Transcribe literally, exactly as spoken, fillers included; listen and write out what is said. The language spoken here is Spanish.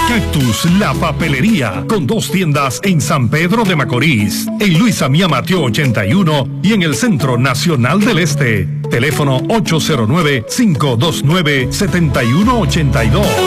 Cactus, la papelería, con dos tiendas en San Pedro de Macorís, en Luis Amía Mateo ochenta y uno y en el Centro Nacional del Este. Teléfono ocho cero nueve, cinco dos nueve, siete uno ocho dos.